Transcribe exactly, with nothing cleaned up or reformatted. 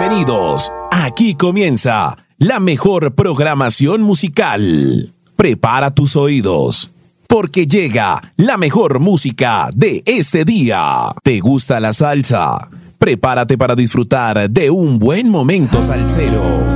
Bienvenidos. Aquí comienza la mejor programación musical. Prepara tus oídos, porque llega la mejor música de este día. ¿Te gusta la salsa? Prepárate para disfrutar de un buen momento salsero.